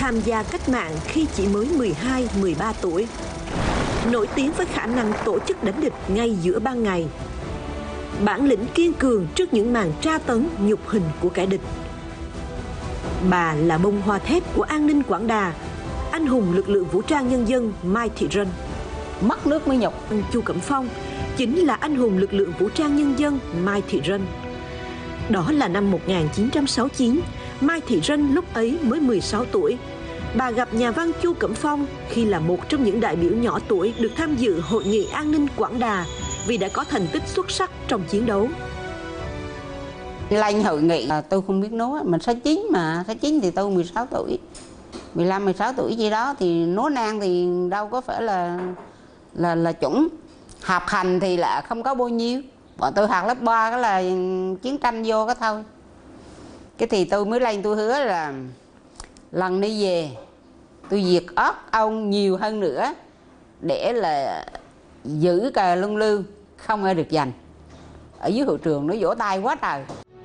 tham gia cách mạng khi chỉ mới 12-13 tuổi. Nổi tiếng với khả năng tổ chức đánh địch ngay giữa ban ngày. Bản lĩnh kiên cường trước những màn tra tấn nhục hình của kẻ địch. Bà là bông hoa thép của an ninh Quảng Đà, anh hùng lực lượng vũ trang nhân dân Mai Thị Rân. Mất nước mới nhục. Chu Cẩm Phong chính là anh hùng lực lượng vũ trang nhân dân Mai Thị Rân. Đó là năm 1969, Mai Thị Rân lúc ấy mới 16 tuổi. Bà gặp nhà văn Chu Cẩm Phong khi là một trong những đại biểu nhỏ tuổi được tham dự Hội nghị An ninh Quảng Đà vì đã có thành tích xuất sắc trong chiến đấu. Lên hội nghị tôi không biết nói, mình số 9 mà, số 9 thì tôi 16 tuổi. 15-16 tuổi gì đó thì nói năng thì đâu có phải là chuẩn. Học hành thì là không có bao nhiêu. Bọn tôi học lớp 3 cái là chiến tranh vô cái thôi. Cái thì tôi mới lên tôi hứa là lần đi về tôi diệt ớt ông nhiều hơn nữa để là giữ cờ lung lương không ai được giành. Ở dưới hội trường nó vỗ tay quá trời.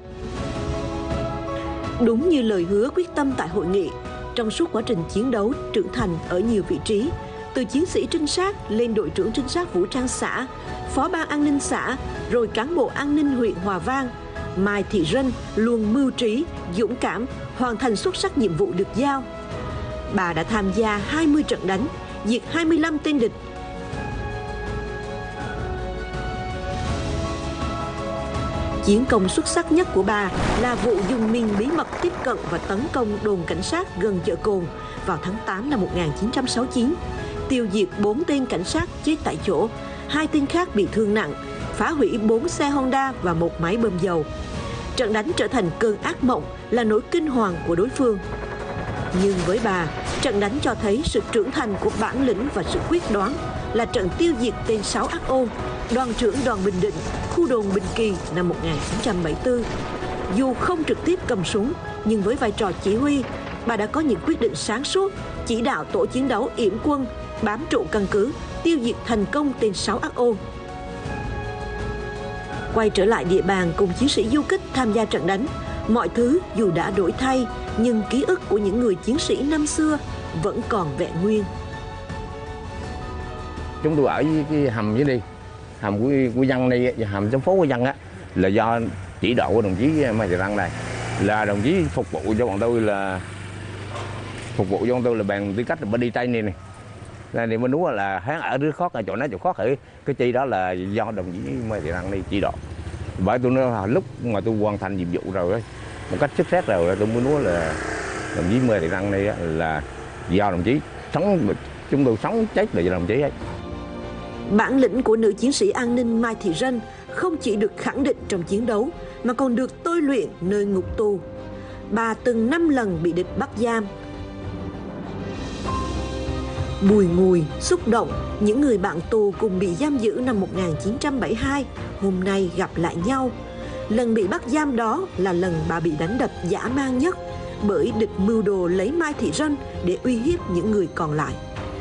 Đúng như lời hứa quyết tâm tại hội nghị, trong suốt quá trình chiến đấu trưởng thành ở nhiều vị trí, từ chiến sĩ trinh sát lên đội trưởng trinh sát vũ trang xã, phó ban an ninh xã, rồi cán bộ an ninh huyện Hòa Vang, Mai Thị Rân luôn mưu trí, dũng cảm, hoàn thành xuất sắc nhiệm vụ được giao. Bà đã tham gia 20 trận đánh, diệt 25 tên địch. Chiến công xuất sắc nhất của bà là vụ dùng mìn bí mật tiếp cận và tấn công đồn cảnh sát gần chợ Cồn vào tháng 8 năm 1969, tiêu diệt 4 tên cảnh sát chết tại chỗ, 2 tên khác bị thương nặng, phá hủy 4 xe Honda và 1 máy bơm dầu. Trận đánh trở thành cơn ác mộng, là nỗi kinh hoàng của đối phương. Nhưng với bà, trận đánh cho thấy sự trưởng thành của bản lĩnh và sự quyết đoán, là trận tiêu diệt tên 6 ác ôn, đoàn trưởng đoàn Bình Định, khu đồn Bình Kỳ năm 1974. Dù không trực tiếp cầm súng, nhưng với vai trò chỉ huy, bà đã có những quyết định sáng suốt, chỉ đạo tổ chiến đấu yểm quân, bám trụ căn cứ, tiêu diệt thành công tên 6 ác ôn. Quay trở lại địa bàn cùng chiến sĩ du kích tham gia trận đánh, mọi thứ dù đã đổi thay, nhưng ký ức của những người chiến sĩ năm xưa vẫn còn vẹn nguyên. Chúng tôi ở cái hầm dưới đi, hầm của dân đây, hầm trong phố của dân á, là do chỉ đạo của đồng chí Mai Thị Rân này, là đồng chí phục vụ cho bọn tôi là bằng tư cách là bên đi tây này. Nên thì mới nói là hắn ở đứa khó, ở chỗ nó chỗ khó ở cái chi đó là do đồng chí Mai Thị Rân đi chỉ đạo. Bởi tôi nói là lúc mà tôi hoàn thành nhiệm vụ rồi, một cách xuất sắc rồi, tôi mới nói là đồng chí Mai Thị Rân đây là do đồng chí sống, chúng tôi sống chết là do đồng chí ấy. Bản lĩnh của nữ chiến sĩ an ninh Mai Thị Rân không chỉ được khẳng định trong chiến đấu mà còn được tôi luyện nơi ngục tù. Bà từng 5 lần bị địch bắt giam. Bùi ngùi, xúc động, những người bạn tù cùng bị giam giữ năm 1972 hôm nay gặp lại nhau. Lần bị bắt giam đó là lần bà bị đánh đập dã man nhất, bởi địch mưu đồ lấy Mai Thị Rân để uy hiếp những người còn lại.